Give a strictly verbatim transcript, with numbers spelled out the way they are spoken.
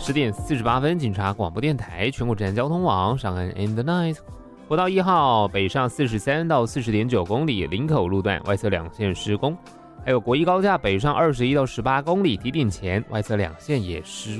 十点四十八分，警察广播电台全国治安交通网上岸 in the night。国道一号北上四十三到四十点九公里，林口路段外侧两线施工，还有国一高架北上二十一到十八公里，提点前外侧两线也施